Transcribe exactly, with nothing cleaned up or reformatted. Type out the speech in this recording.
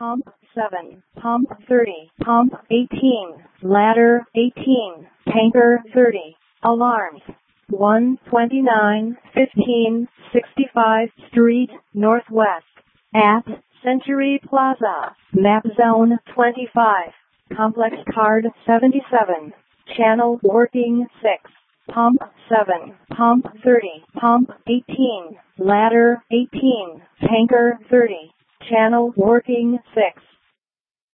pump seven, pump thirty, pump eighteen, ladder eighteen, tanker thirty, alarms. one twenty-nine fifteen sixty-five Street, Northwest, at Century Plaza, map zone twenty-five, complex card seventy-seven, channel working six, pump seven, pump thirty, pump eighteen, ladder eighteen, tanker thirty, channel working six.